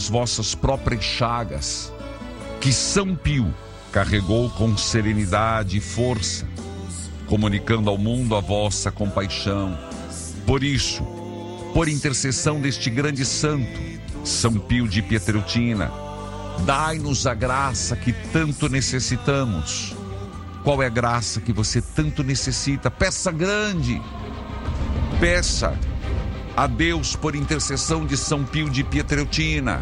as vossas próprias chagas, que São Pio carregou com serenidade e força, comunicando ao mundo a vossa compaixão. Por isso, por intercessão deste grande santo, São Pio de Pietrelcina, dai-nos a graça que tanto necessitamos. Qual é a graça que você tanto necessita? Peça grande. Peça a Deus por intercessão de São Pio de Pietrelcina.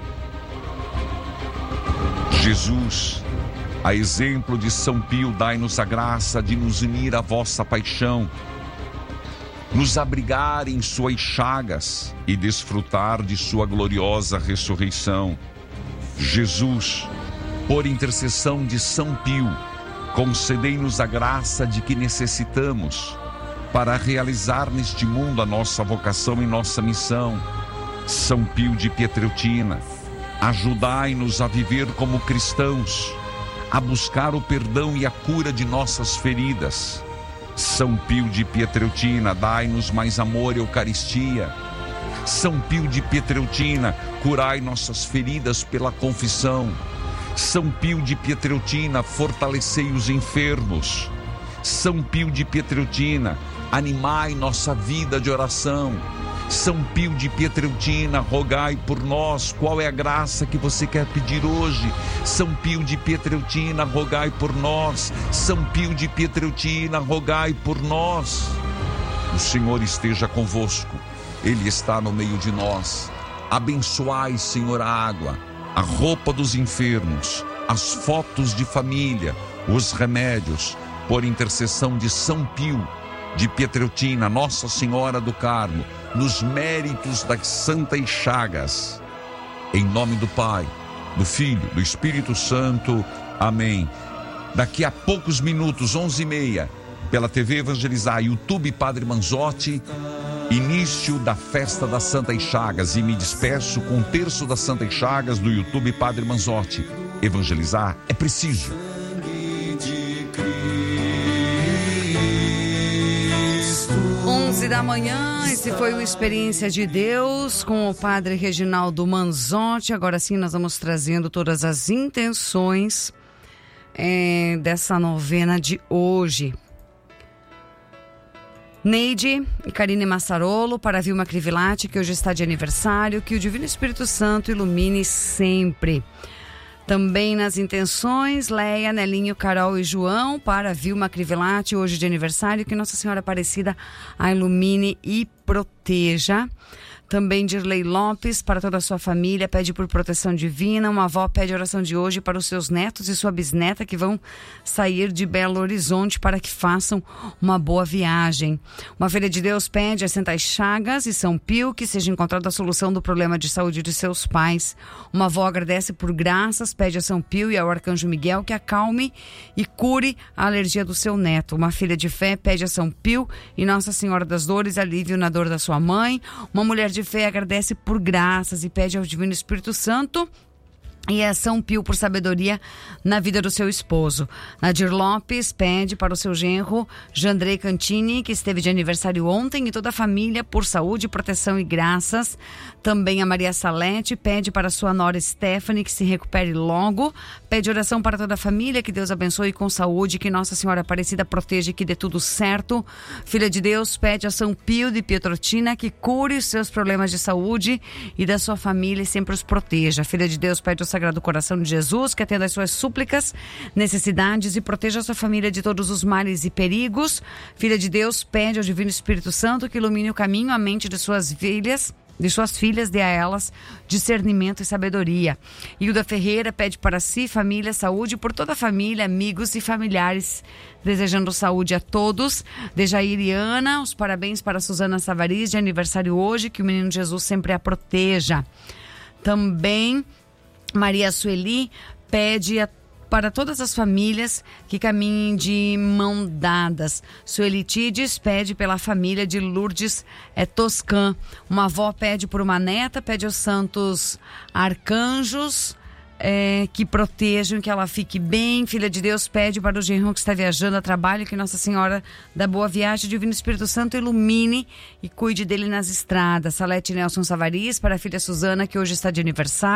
Jesus, a exemplo de São Pio, dai-nos a graça de nos unir à vossa paixão, nos abrigar em suas chagas e desfrutar de sua gloriosa ressurreição. Jesus, por intercessão de São Pio, concedei-nos a graça de que necessitamos para realizar neste mundo a nossa vocação e nossa missão. São Pio de Pietrelcina, ajudai-nos a viver como cristãos, a buscar o perdão e a cura de nossas feridas. São Pio de Pietrelcina, dai-nos mais amor e Eucaristia. São Pio de Pietrelcina, curai nossas feridas pela confissão. São Pio de Pietrelcina, fortalecei os enfermos. São Pio de Pietrelcina, animai nossa vida de oração. São Pio de Pietrelcina, rogai por nós. Qual é a graça que você quer pedir hoje? São Pio de Pietrelcina, rogai por nós. São Pio de Pietrelcina, rogai por nós. O Senhor esteja convosco, Ele está no meio de nós. Abençoai, Senhor, a água, a roupa dos enfermos, as fotos de família, os remédios, por intercessão de São Pio de Pietrelcina, Nossa Senhora do Carmo, nos méritos das santas chagas. Em nome do Pai, do Filho, do Espírito Santo. Amém. Daqui a poucos minutos, 11h30, pela TV Evangelizar, YouTube Padre Manzotti, início da festa das Santas Chagas. E me despeço com o terço das Santas Chagas do YouTube Padre Manzotti. Evangelizar é preciso. 11 da manhã, esse foi o Experiência de Deus com o Padre Reginaldo Manzotti. Agora sim nós vamos trazendo todas as intenções dessa novena de hoje. Neide e Karine Massarolo, para Vilma Crivillati, que hoje está de aniversário, que o Divino Espírito Santo ilumine sempre. Também nas intenções, Leia, Nelinho, Carol e João, para Vilma Crivillati, hoje de aniversário, que Nossa Senhora Aparecida a ilumine e proteja. Também Dirley Lopes, para toda a sua família, pede por proteção divina. Uma avó pede oração de hoje para os seus netos e sua bisneta que vão sair de Belo Horizonte para que façam uma boa viagem. Uma filha de Deus pede a Santas Chagas e São Pio que seja encontrada a solução do problema de saúde de seus pais. Uma avó agradece por graças, pede a São Pio e ao Arcanjo Miguel que acalme e cure a alergia do seu neto. Uma filha de fé pede a São Pio e Nossa Senhora das Dores alívio na dor da sua mãe. Uma mulher de fé agradece por graças e pede ao Divino Espírito Santo e a São Pio por sabedoria na vida do seu esposo. Nadir Lopes pede para o seu genro Jandrei Cantini, que esteve de aniversário ontem, e toda a família por saúde, proteção e graças. Também a Maria Salete pede para sua nora Stephanie que se recupere logo. Pede oração para toda a família, que Deus abençoe com saúde, que Nossa Senhora Aparecida proteja e que dê tudo certo. Filha de Deus pede a São Pio de Pietrelcina que cure os seus problemas de saúde e da sua família e sempre os proteja. Filha de Deus pede ao Sagrado Coração de Jesus que atenda às suas súplicas, necessidades e proteja a sua família de todos os males e perigos. Filha de Deus pede ao Divino Espírito Santo que ilumine o caminho, a mente de suas filhas, dê a elas discernimento e sabedoria. Hilda Ferreira pede para si, família, saúde, por toda a família, amigos e familiares, desejando saúde a todos. Dejair e Ana, os parabéns para Suzana Savariz, de aniversário hoje, que o menino Jesus sempre a proteja. Também Maria Sueli pede para todas as famílias que caminhem de mão dadas. Sueli Tides pede pela família de Lourdes Toscan. Uma avó pede por uma neta, pede aos santos arcanjos que protejam, que ela fique bem. Filha de Deus pede para o genro que está viajando a trabalho, que Nossa Senhora da Boa Viagem, Divino Espírito Santo, ilumine e cuide dele nas estradas. Salete Nelson Savariz, para a filha Suzana, que hoje está de aniversário.